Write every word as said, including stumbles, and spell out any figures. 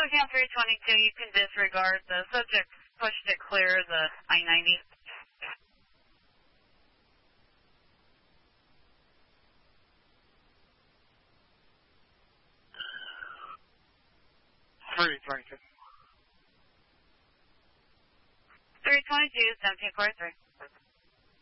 Spokane three twenty-two, you can disregard. The subject pushed it clear of the I ninety. three twenty-two. three twenty-two, seventeen forty-three.